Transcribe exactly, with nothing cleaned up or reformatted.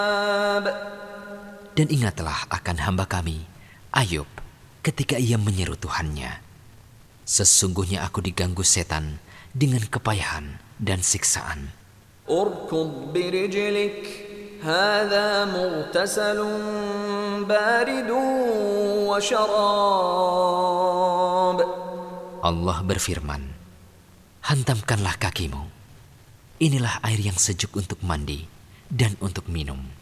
Dan ingatlah akan hamba kami, Ayub, ketika ia menyeru Tuhannya. Sesungguhnya aku diganggu setan dengan kepayahan dan siksaan. Urkud birijlik, hadha mughtasalun baridun wa syarab. Allah berfirman, hantamkanlah kakimu. Inilah air yang sejuk untuk mandi dan untuk minum.